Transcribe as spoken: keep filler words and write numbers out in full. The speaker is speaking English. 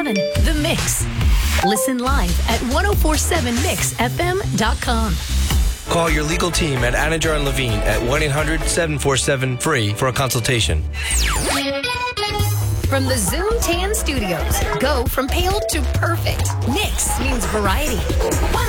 seven, The Mix. Listen live at ten forty-seven mix f m dot com. Call your legal team at Anidjar and Levine at one eight hundred seven four seven free for a consultation. From the Zoom Tan Studios, go from pale to perfect. Mix means variety.